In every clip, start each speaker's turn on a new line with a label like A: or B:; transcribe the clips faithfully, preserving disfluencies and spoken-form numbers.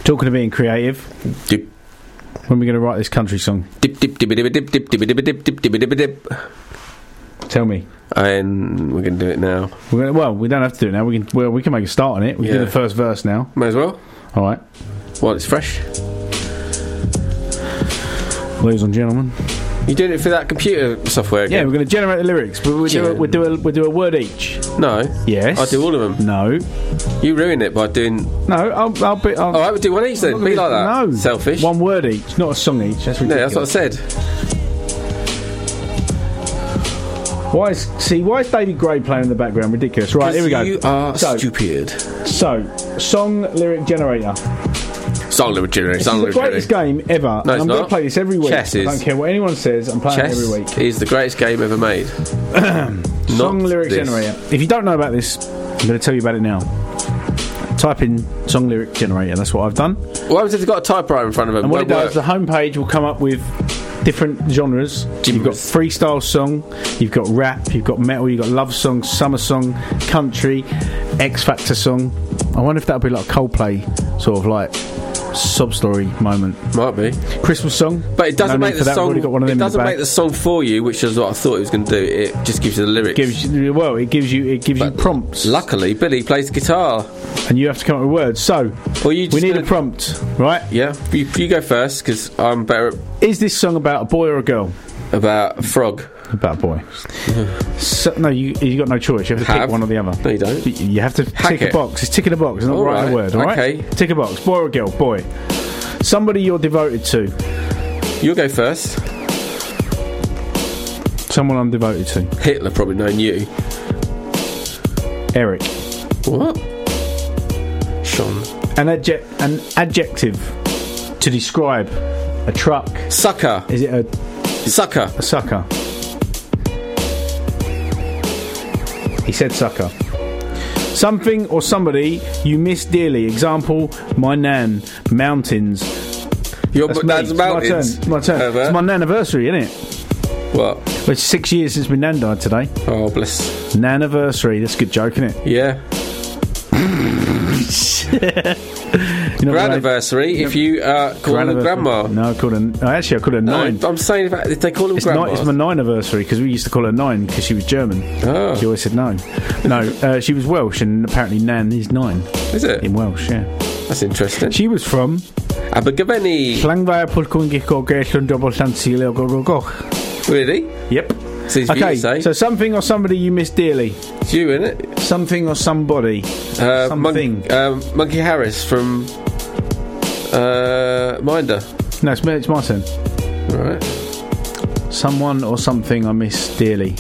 A: Talking of being creative,
B: Dip.
A: when are we going to write this country song?
B: Dip, dip, dip, dip, dip, dip, dip, dip, dip, dip, dip, dip, dip.
A: Tell me.
B: And we're going to do it now.
A: We're gonna, well, we don't have to do it now. We can. Well, we can make a start on it. We can
B: Yeah.
A: do the first verse now.
B: May as well.
A: All right,
B: While it's fresh.
A: ladies and gentlemen.
B: You doing it for that computer software
A: Yeah,
B: again?
A: we're going to generate the lyrics, but we do a, we do a, we do a word each.
B: No.
A: Yes.
B: I do all of them.
A: No.
B: You ruin it by doing...
A: No. I'll. I'll be. I'll,
B: All right, we'll do one each then. Be like that.
A: No.
B: Selfish.
A: One word each, not a song each. That's
B: Yeah,
A: ridiculous.
B: that's what I said.
A: Why is see? Why is David Gray playing in the background? Ridiculous. Right, here we go.
B: You are
A: So-
B: stupid.
A: So, song lyric generator.
B: Song lyric generator.
A: This
B: Song
A: is the
B: lyric
A: greatest
B: generator.
A: game ever.
B: No,
A: and
B: it's
A: I'm going to
B: not.
A: play this every week.
B: Chess
A: I
B: is.
A: don't care what anyone says. I'm playing
B: Chess
A: it every week.
B: is the greatest game ever made.
A: Song
B: Not
A: lyric
B: this.
A: generator. If you don't know about this, I'm going to tell you about it now. Type in song lyric generator. That's what I've done.
B: What happens if you've got a typewriter in front of them?
A: And what it
B: Won't
A: does, the
B: work.
A: homepage will come up with different genres. You've got
B: Genres.
A: freestyle song, you've got rap, you've got metal, you've got love song, summer song, country, X Factor song. I wonder if that'll be like a Coldplay sort of like sob story moment.
B: Might be.
A: Christmas song.
B: But it doesn't
A: No need
B: make
A: for
B: the
A: that. We've
B: song.
A: already got one of them
B: It
A: in the
B: doesn't
A: bag.
B: make the song for you, which is what I thought it was going to do. It just gives you the lyrics.
A: Gives you, well, it gives you it gives you
B: But
A: prompts,
B: Luckily, Billy plays guitar.
A: and you have to come up with words. So
B: Well, you
A: we
B: just
A: need
B: gonna-
A: a prompt, right?
B: Yeah, you, you go first because I'm better
A: Is this song about a boy or a girl?
B: about a frog.
A: About a boy. So, no, you you got no choice. You have to
B: Have.
A: pick one or the other.
B: No, you don't.
A: Y- You have to
B: Hack
A: tick a
B: it.
A: box. It's ticking a box. It's not
B: All
A: writing
B: right.
A: a word. All right.
B: Okay.
A: Tick a box. Boy or girl? Boy. Somebody you're devoted to.
B: You'll go first.
A: Someone I'm devoted to.
B: Hitler probably known you.
A: Eric.
B: What? Sean.
A: An adject. An adjective to describe a truck.
B: Sucker.
A: Is it a,
B: Sucker.
A: a sucker? He said sucker. Something or somebody you miss dearly. Example: my nan. Mountains.
B: Your
A: That's,
B: dad's
A: me.
B: mountains.
A: It's my turn. My turn.
B: Herbert.
A: It's my nan anniversary, isn't it?
B: What?
A: Well, it's six years since my nan died today.
B: Oh, bless.
A: Nan anniversary. That's a good joke, isn't it?
B: Yeah.
A: You know,
B: Granniversary, if you uh, call them grandma.
A: No, I called her. Oh, actually, I called her
B: No,
A: nine.
B: I'm saying if, if they call them
A: It's,
B: grandma.
A: ni- it's my nine anniversary because we used to call her nine because she was German.
B: Oh.
A: She always said no. No, uh, she was Welsh, and apparently Nan is nine
B: Is it?
A: in Welsh. Yeah,
B: That's interesting.
A: she was from
B: Abergavenny.
A: Llangfire Pwllcwngich Gellwn Double Llansil o Gogogoch.
B: Really?
A: Yep.
B: It's easy for you
A: Okay,
B: to say.
A: so something or somebody you miss dearly.
B: It's you, innit?
A: Something or somebody.
B: Uh,
A: Something.
B: Mon- um, Monkey Harris from uh, Minder.
A: No, it's, me- it's my turn.
B: Right.
A: Someone or something I miss dearly.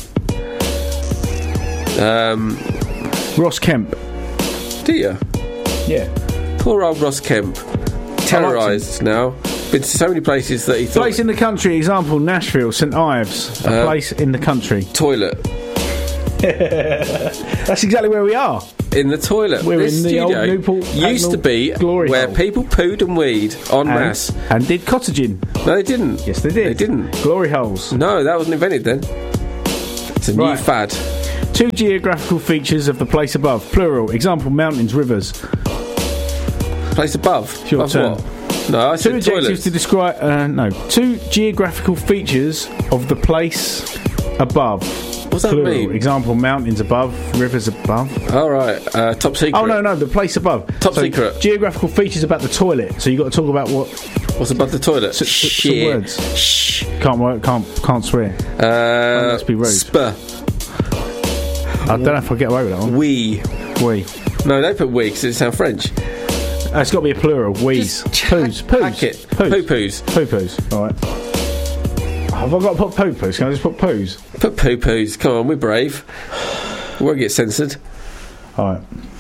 B: Um,
A: Ross Kemp.
B: do you?
A: Yeah.
B: Poor old Ross Kemp. Terrorised now. Been to so many places that he thought.
A: Place in the country, example, Nashville, St Ives. A
B: Uh,
A: place in the country.
B: Toilet.
A: That's exactly where we are.
B: In the toilet.
A: We're
B: this
A: in the
B: studio
A: old Newport
B: used to be
A: glory
B: where
A: hole.
B: people pooed and weed en masse.
A: And, and did cottaging.
B: No, they didn't.
A: Yes, they did.
B: They didn't.
A: Glory holes.
B: No, that wasn't invented then. It's a new
A: Right.
B: fad.
A: Two geographical features of the place above. Plural. Example, mountains, rivers.
B: Place above.
A: It's your
B: above
A: turn.
B: what? No, I
A: Two
B: said
A: adjectives
B: toilets.
A: to describe... Uh, no. Two geographical features of the place above.
B: What's that
A: Plural.
B: mean?
A: Example, mountains above, rivers above.
B: All right. Uh, top secret.
A: Oh, no, no, the place above.
B: Top
A: So,
B: secret.
A: Geographical features about the toilet. So you've got to talk about what...
B: What's above the toilet?
A: S- s- some
B: Shit.
A: words.
B: Shh.
A: Can't work, can't, can't swear.
B: Uh,
A: let's be rude.
B: Spur.
A: I don't know if I'll get away with that one.
B: We.
A: We.
B: No, don't put we because it sounds French.
A: Uh, it's got to be a plural. We's. Poos. Poos.
B: Hack it.
A: Poos.
B: Poo-poos.
A: Poo-poos. All right. Have I got to put poo-poos? Can I just put poos?
B: Put poo-poos. Come on, we're brave. We won't get censored.
A: All right.